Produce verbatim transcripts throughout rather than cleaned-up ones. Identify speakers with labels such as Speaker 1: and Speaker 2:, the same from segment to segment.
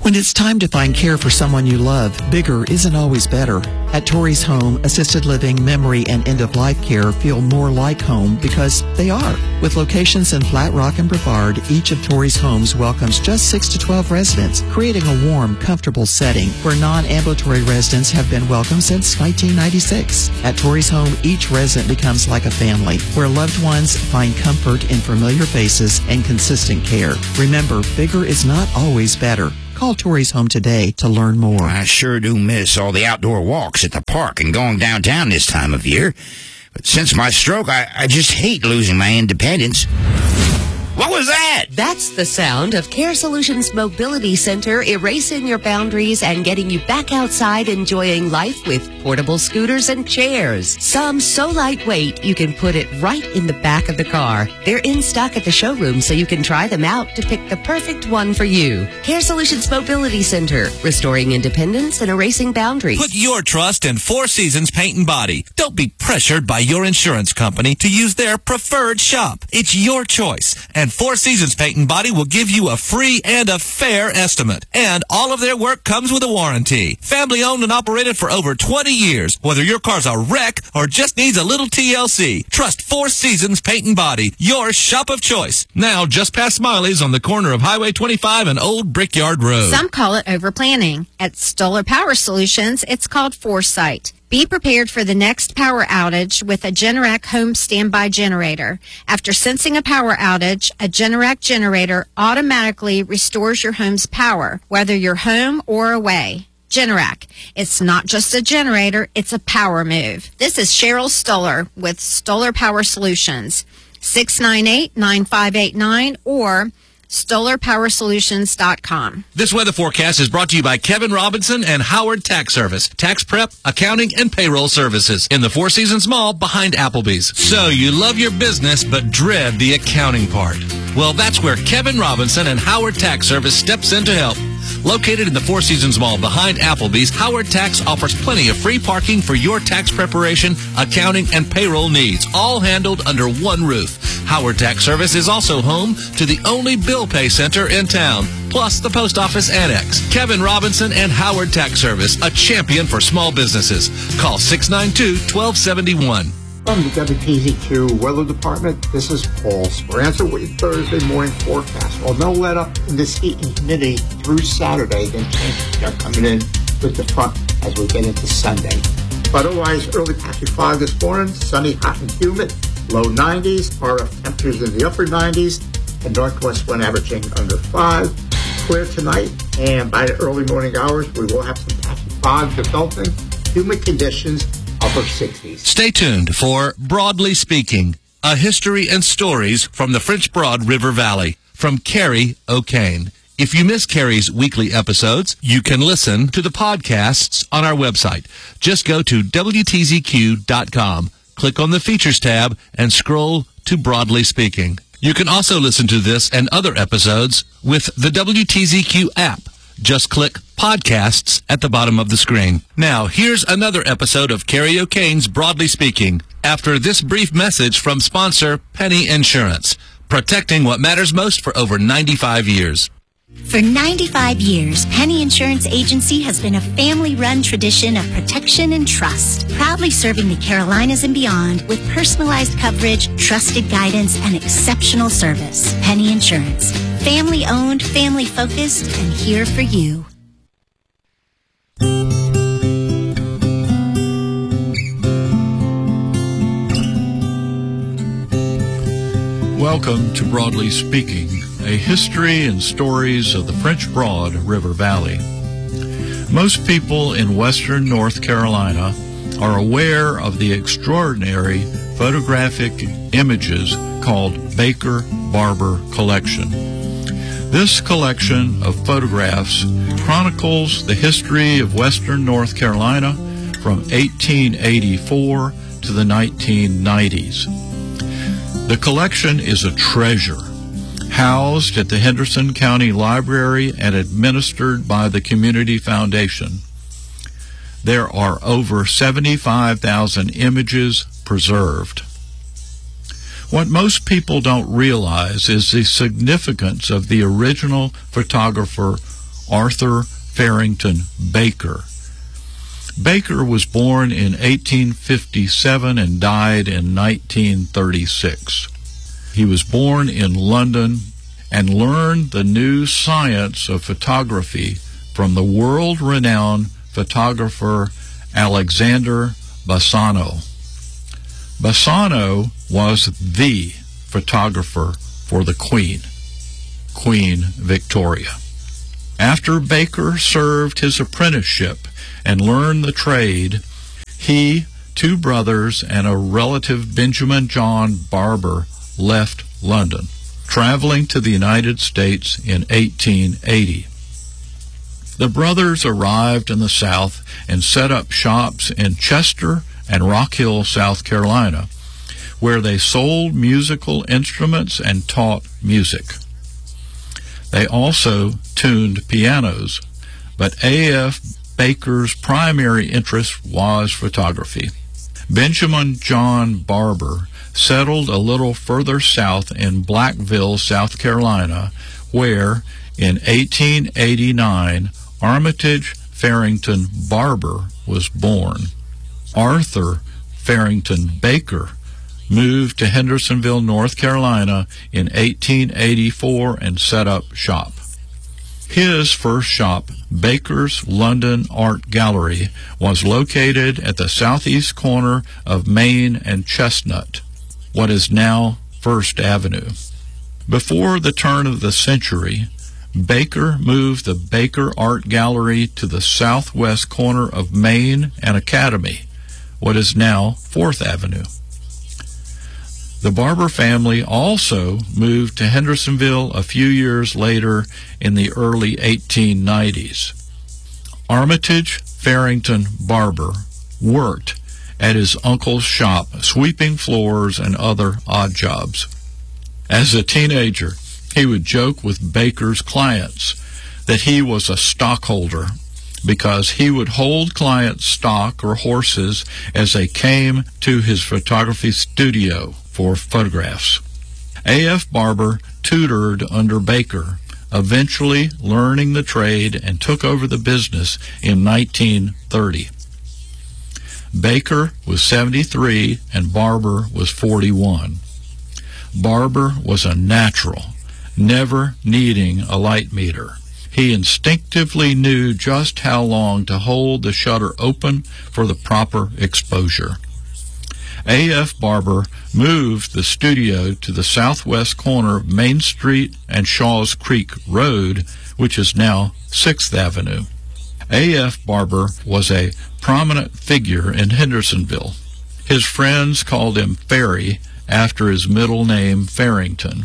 Speaker 1: When it's time to find care for someone you love, bigger isn't always better. At Torrey's Home, assisted living, memory, and end-of-life care feel more like home because they are. With locations in Flat Rock and Brevard, each of Torrey's homes welcomes just six to twelve residents, creating a warm, comfortable setting where non-ambulatory residents have been welcome since nineteen ninety-six. At Torrey's Home, each resident becomes like a family, where loved ones find comfort in familiar faces and consistent care. Remember, bigger is not always better. Call Torrey's Home today to learn more.
Speaker 2: I sure do miss all the outdoor walks at the park and going downtown this time of year. But since my stroke, I, I just hate losing my independence. What was that?
Speaker 3: That's the sound of Care Solutions Mobility Center erasing your boundaries and getting you back outside enjoying life with portable scooters and chairs. Some so lightweight you can put it right in the back of the car. They're in stock at the showroom so you can try them out to pick the perfect one for you. Care Solutions Mobility Center, restoring independence and erasing boundaries.
Speaker 4: Put your trust in Four Seasons Paint and Body. Don't be pressured by your insurance company to use their preferred shop. It's your choice, and Four Seasons Paint and Body will give you a free and a fair estimate. And all of their work comes with a warranty. Family owned and operated for over twenty years. Whether your car's a wreck or just needs a little T L C, trust Four Seasons Paint and Body, your shop of choice. Now just past Smiley's on the corner of Highway twenty-five and Old Brickyard Road.
Speaker 5: Some call it overplanning. At Stoller Power Solutions, it's called foresight. Be prepared for the next power outage with a Generac home standby generator. After sensing a power outage, a Generac generator automatically restores your home's power, whether you're home or away. Generac. It's not just a generator, it's a power move. This is Cheryl Stoller with Stoller Power Solutions. six nine eight, nine five eight nine or Stoller Power Solutions dot com.
Speaker 4: This weather forecast is brought to you by Kevin Robinson and Howard Tax Service. Tax prep, accounting, and payroll services in the Four Seasons Mall behind Applebee's. So you love your business but dread the accounting part. Well, that's where Kevin Robinson and Howard Tax Service steps in to help. Located in the Four Seasons Mall behind Applebee's, Howard Tax offers plenty of free parking for your tax preparation, accounting, and payroll needs, all handled under one roof. Howard Tax Service is also home to the only bill pay center in town, plus the post office annex. Kevin Robinson and Howard Tax Service, a champion for small businesses. Call six nine two, one two seven one.
Speaker 6: From the W T Z Q Weather Department, this is Paul Speranza with your Thursday morning forecast. Well, no let up in this heat and humidity through Saturday, then chances are coming in with the front as we get into Sunday. Otherwise, early patchy fog this morning, sunny, hot and humid, low nineties, R F temperatures in the upper nineties, and northwest wind averaging under five. Clear tonight, and by the early morning hours, we will have some patchy fog developing, humid conditions, upper sixties.
Speaker 4: Stay tuned for Broadly Speaking, a history and stories from the French Broad River Valley, from Carrie O'Kane. If you miss Carrie's weekly episodes, you can listen to the podcasts on our website. Just go to W T Z Q dot com, click on the Features tab, and scroll to Broadly Speaking. You can also listen to this and other episodes with the W T Z Q app. Just click Podcasts at the bottom of the screen. Now, here's another episode of Carrie O'Kane's Broadly Speaking, after this brief message from sponsor Penny Insurance, protecting what matters most for over ninety-five years.
Speaker 7: For ninety-five years, Penny Insurance Agency has been a family-run tradition of protection and trust, proudly serving the Carolinas and beyond with personalized coverage, trusted guidance, and exceptional service. Penny Insurance. Family-owned, family-focused, and here for you.
Speaker 8: Welcome to Broadly Speaking, a history and stories of the French Broad River Valley. Most people in western North Carolina are aware of the extraordinary photographic images called Baker Barber Collection. This collection of photographs chronicles the history of western North Carolina from eighteen eighty-four to the nineteen nineties. The collection is a treasure, housed at the Henderson County Library and administered by the Community Foundation. There are over seventy-five thousand images preserved. What most people don't realize is the significance of the original photographer Arthur Farrington Baker. Baker was born in eighteen fifty-seven and died in nineteen thirty-six. He was born in London and learned the new science of photography from the world-renowned photographer Alexander Bassano. Bassano was the photographer for the Queen, Queen Victoria. After Baker served his apprenticeship and learned the trade, he, two brothers, and a relative, Benjamin John Barber, left London, traveling to the United States in eighteen eighty. The brothers arrived in the South and set up shops in Chester and Rock Hill, South Carolina, where they sold musical instruments and taught music. They also tuned pianos, but A F Baker's primary interest was photography. Benjamin John Barber settled a little further south in Blackville, South Carolina, where in eighteen eighty-nine Armitage Farrington Barber was born. Arthur Farrington Baker moved to Hendersonville, North Carolina in eighteen eighty-four and set up shop. His first shop, Baker's London Art Gallery, was located at the southeast corner of Main and Chestnut, what is now First Avenue. Before the turn of the century, Baker moved the Baker Art Gallery to the southwest corner of Main and Academy, what is now Fourth Avenue. The Barber family also moved to Hendersonville a few years later in the early eighteen nineties. Armitage Farrington Barber worked at his uncle's shop, sweeping floors and other odd jobs. As a teenager, he would joke with Baker's clients that he was a stockholder because he would hold clients' stock or horses as they came to his photography studio for photographs. A F Barber tutored under Baker, eventually learning the trade, and took over the business in nineteen thirty. Baker was seventy-three and Barber was forty-one. Barber was a natural, never needing a light meter. He instinctively knew just how long to hold the shutter open for the proper exposure. A F Barber moved the studio to the southwest corner of Main Street and Shaw's Creek Road, which is now Sixth Avenue. A F Barber was a prominent figure in Hendersonville. His friends called him Ferry after his middle name, Farrington.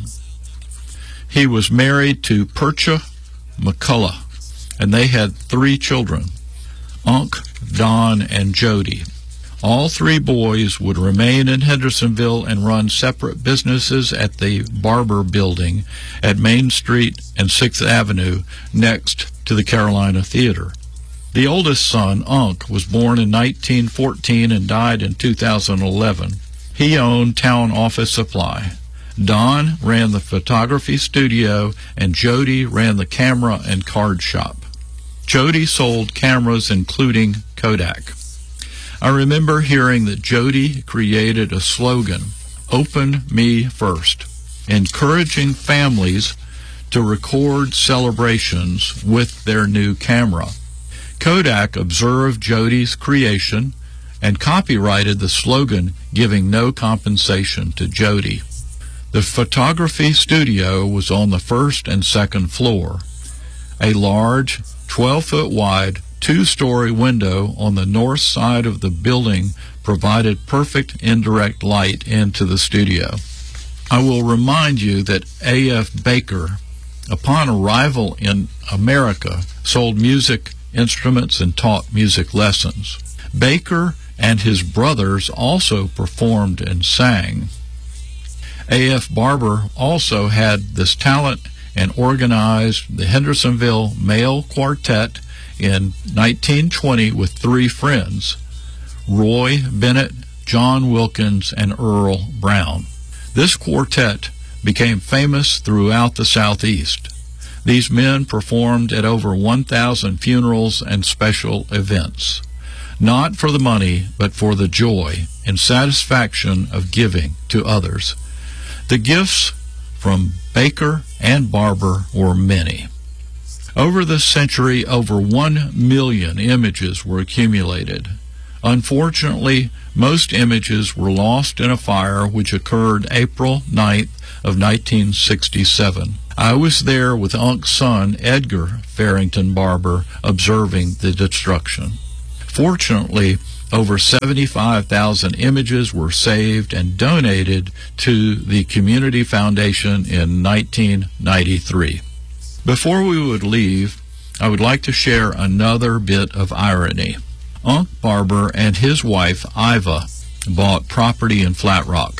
Speaker 8: He was married to Percha McCullough, and they had three children, Unc, Don, and Jody. All three boys would remain in Hendersonville and run separate businesses at the Barber Building at Main Street and Sixth Avenue next to the Carolina Theater. The oldest son, Unc, was born in nineteen fourteen and died in two thousand eleven. He owned Town Office Supply. Don ran the photography studio, and Jody ran the camera and card shop. Jody sold cameras including Kodak. I remember hearing that Jody created a slogan, "Open Me First," encouraging families to record celebrations with their new camera. Kodak observed Jody's creation and copyrighted the slogan, giving no compensation to Jody. The photography studio was on the first and second floor. A large, twelve-foot wide, two-story window on the north side of the building provided perfect indirect light into the studio. I will remind you that A F Baker, upon arrival in America, sold music instruments and taught music lessons. Baker and his brothers also performed and sang. A F Barber also had this talent and organized the Hendersonville Male Quartet in nineteen twenty with three friends, Roy Bennett, John Wilkins, and Earl Brown. This quartet became famous throughout the Southeast. These men performed at over one thousand funerals and special events, not for the money, but for the joy and satisfaction of giving to others. The gifts from Baker and Barber were many. Over the century, over one million images were accumulated. Unfortunately, most images were lost in a fire which occurred April ninth of nineteen sixty-seven. I was there with Unc's son, Edgar Farrington Barber, observing the destruction. Fortunately, over seventy-five thousand images were saved and donated to the Community Foundation in nineteen ninety-three. Before we would leave, I would like to share another bit of irony. Unc Barber and his wife, Iva, bought property in Flat Rock.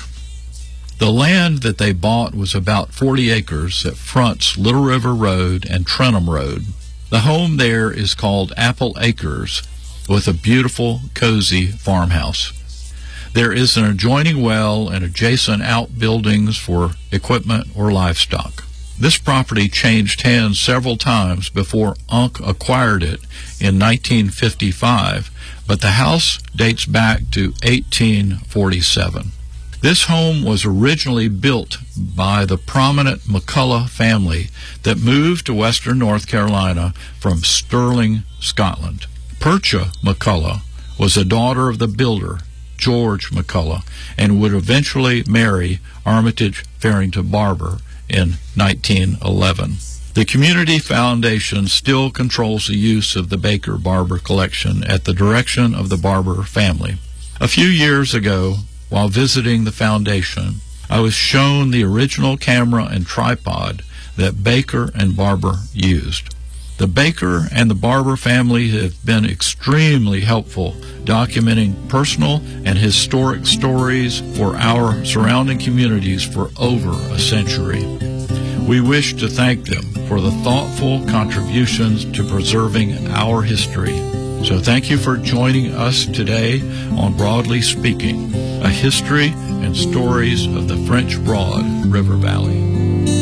Speaker 8: The land that they bought was about forty acres that fronts Little River Road and Trenham Road. The home there is called Apple Acres, with a beautiful, cozy farmhouse. There is an adjoining well and adjacent outbuildings for equipment or livestock. This property changed hands several times before Unc acquired it in nineteen fifty-five, but the house dates back to eighteen forty-seven. This home was originally built by the prominent McCullough family that moved to western North Carolina from Stirling, Scotland. Percha McCullough was a daughter of the builder, George McCullough, and would eventually marry Armitage Farrington Barber in nineteen eleven. The Community Foundation still controls the use of the Baker Barber collection at the direction of the Barber family. A few years ago, while visiting the foundation, I was shown the original camera and tripod that Baker and Barber used. The Baker and the Barber family have been extremely helpful documenting personal and historic stories for our surrounding communities for over a century. We wish to thank them for the thoughtful contributions to preserving our history. So thank you for joining us today on Broadly Speaking, a history and stories of the French Broad River Valley.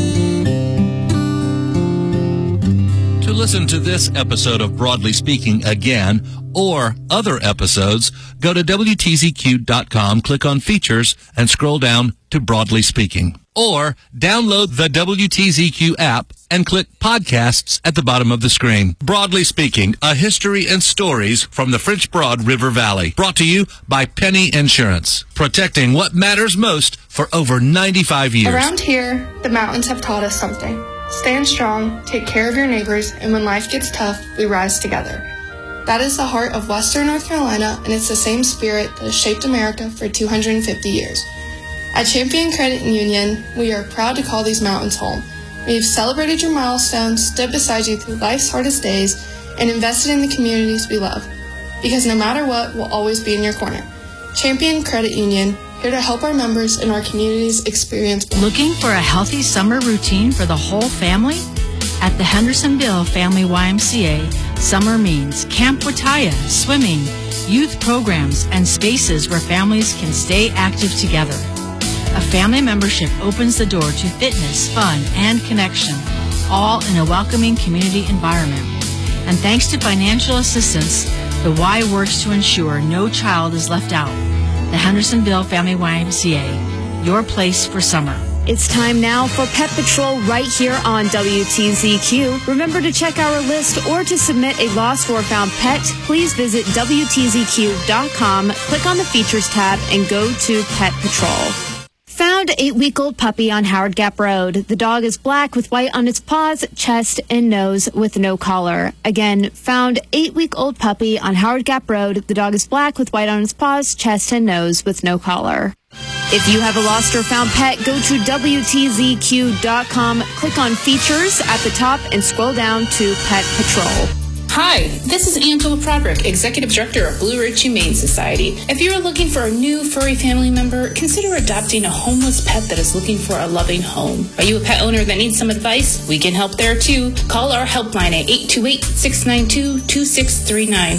Speaker 4: To listen to this episode of Broadly Speaking again, or other episodes, go to W T Z Q dot com, click on Features, and scroll down to Broadly Speaking. Or download the W T Z Q app and click Podcasts at the bottom of the screen. Broadly Speaking, a history and stories from the French Broad River Valley. Brought to you by Penny Insurance, protecting what matters most for over ninety-five years.
Speaker 9: Around here, the mountains have taught us something. Stand strong, take care of your neighbors, and when life gets tough, we rise together. That is the heart of Western North Carolina, and it's the same spirit that has shaped America for two hundred fifty years. At Champion Credit Union, we are proud to call these mountains home. We've celebrated your milestones, stood beside you through life's hardest days, and invested in the communities we love. Because no matter what, we'll always be in your corner. Champion Credit Union, here to help our members and our communities experience.
Speaker 10: Looking for a healthy summer routine for the whole family? At the Hendersonville Family Y M C A, summer means Camp Wataya, swimming, youth programs, and spaces where families can stay active together. A family membership opens the door to fitness, fun, and connection, all in a welcoming community environment. And thanks to financial assistance, the Y works to ensure no child is left out. The Hendersonville Family Y M C A, your place for summer.
Speaker 11: It's time now for Pet Patrol right here on W T Z Q. Remember to check our list or to submit a lost or found pet, please visit W T Z Q dot com, click on the Features tab, and go to Pet Patrol. Found eight-week-old puppy on Howard Gap Road. The dog is black with white on its paws, chest, and nose with no collar. Again, found eight-week-old puppy on Howard Gap Road. The dog is black with white on its paws, chest, and nose with no collar. If you have a lost or found pet, go to W T Z Q dot com, click on Features at the top, and scroll down to Pet Patrol.
Speaker 12: Hi, this is Angela Broderick, Executive Director of Blue Ridge Humane Society. If you are looking for a new furry family member, consider adopting a homeless pet that is looking for a loving home. Are you a pet owner that needs some advice? We can help there too. Call our helpline at eight two eight, six nine two, two six three nine.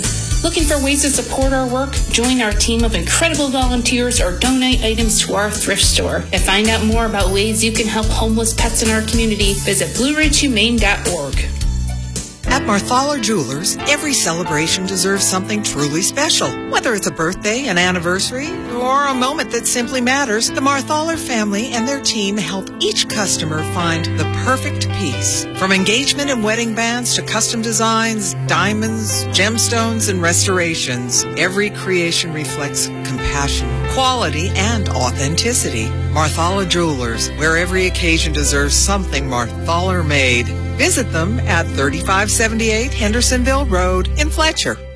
Speaker 12: Looking for ways to support our work? Join our team of incredible volunteers or donate items to our thrift store. To find out more about ways you can help homeless pets in our community, visit blue ridge humane dot org.
Speaker 13: At Marthaler Jewelers, every celebration deserves something truly special. Whether it's a birthday, an anniversary, or a moment that simply matters, the Marthaler family and their team help each customer find the perfect piece. From engagement and wedding bands to custom designs, diamonds, gemstones, and restorations, every creation reflects compassion, quality, and authenticity. Marthaler Jewelers, where every occasion deserves something Marthaler made. Visit them at thirty-five seventy-eight Hendersonville Road in Fletcher.